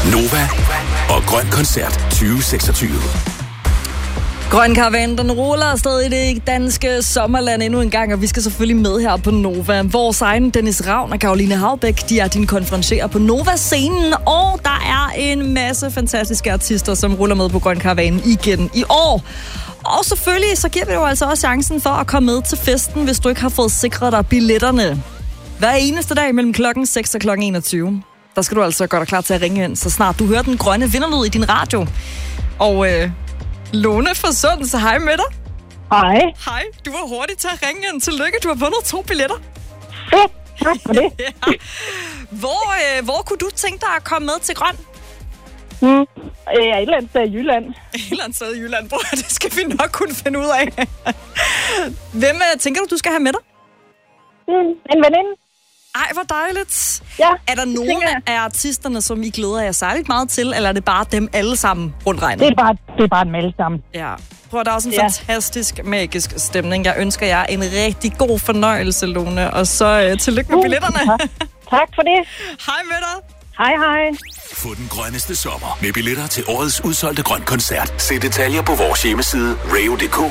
Nova og Grøn Koncert 2026. Grøn Karavan, den ruller afsted i det danske sommerland endnu en gang, og vi skal selvfølgelig med her på Nova. Vores egen Dennis Ravn og Caroline Haubæk, de er dine konferencerer på Nova-scenen, og der er en masse fantastiske artister, som ruller med på Grøn Karavan igen i år. Og selvfølgelig, så giver vi jo altså også chancen for at komme med til festen, hvis du ikke har fået sikret dig billetterne. Hver eneste dag mellem klokken 6 og klokken 21. Der skal du altså gøre dig klar til at ringe ind, så snart du hører den grønne vinderlyd i din radio. Og Lone fra Sund, så hej med dig. Hej. Hej, du var hurtig til at ringe ind. Tillykke, du har vundet 2 billetter. Fedt, tak for det. Ja. Hvor kunne du tænke dig at komme med til Grøn? Et eller andet sted i Jylland. Et eller andet sted i Jylland, bror. Det skal vi nok kunne finde ud af. Hvem tænker du skal have med dig? En veninde. Ej, hvor dejligt. Ja, er der nogen af artisterne, som I glæder jer særligt meget til, eller er det bare dem alle sammen rundt regnet? Det er bare dem alle sammen. Ja. Prøv, der er også en fantastisk, magisk stemning. Jeg ønsker jer en rigtig god fornøjelse, Lone, og så tillykke med billetterne. Tak for det. Hej med dig. Hej, hej. Få den grønneste sommer med billetter til årets udsolgte Grøn Koncert. Se detaljer på vores hjemmeside rave.dk